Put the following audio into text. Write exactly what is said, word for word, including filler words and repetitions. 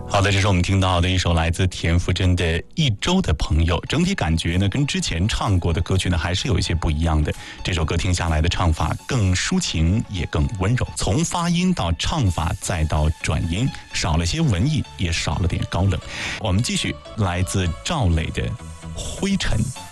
好的，这是我们听到的一首来自田馥甄的《一周的朋友》，整体感觉呢跟之前唱过的歌曲呢还是有一些不一样的。这首歌听下来的唱法更抒情也更温柔，从发音到唱法再到转音，少了些文艺，也少了点高冷。我们继续来自赵磊的《灰尘》。